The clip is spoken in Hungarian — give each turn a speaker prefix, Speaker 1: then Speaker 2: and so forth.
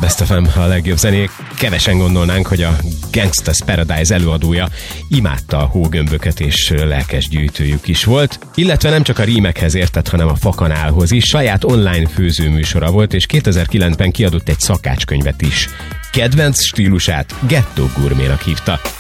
Speaker 1: Best FM, a legjobb zenék. Kevesen gondolnánk, hogy a Gangsta's Paradise előadója imádta a hógömböket, és lelkes gyűjtőjük is volt. Illetve nem csak a rímekhez értett, hanem a fakanálhoz is. Saját online főzőműsora volt, és 2009-ben kiadott egy szakácskönyvet is. Kedvenc stílusát Ghetto Gourménak hívta.